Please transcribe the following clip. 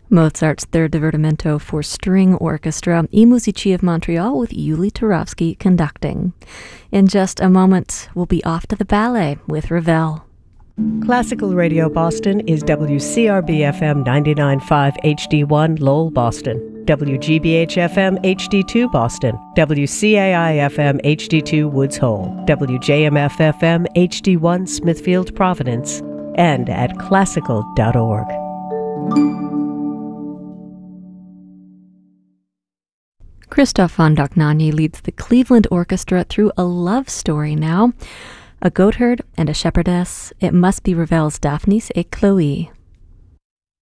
Mozart's Third Divertimento for String Orchestra, I Musici of Montreal with Yuli Turovsky conducting. In just a moment, we'll be off to the ballet with Ravel. Classical Radio Boston is WCRB-FM 99.5 HD1 Lowell, Boston, WGBH-FM HD2 Boston, WCAI-FM HD2 Woods Hole, WJMF-FM HD1 Smithfield, Providence, and at classical.org. Christoph von Dohnanyi leads the Cleveland Orchestra through a love story now. A goatherd and a shepherdess, it must be Ravel's Daphnis et Chloe